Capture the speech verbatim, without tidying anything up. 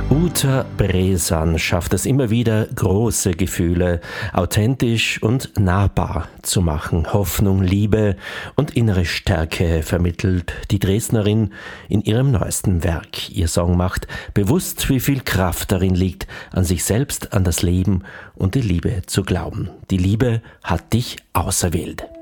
Uta Bresan schafft es immer wieder, große Gefühle authentisch und nahbar zu machen. Hoffnung, Liebe und innere Stärke vermittelt die Dresdnerin in ihrem neuesten Werk. Ihr Song macht bewusst, wie viel Kraft darin liegt, an sich selbst, an das Leben und die Liebe zu glauben. Die Liebe hat dich auserwählt.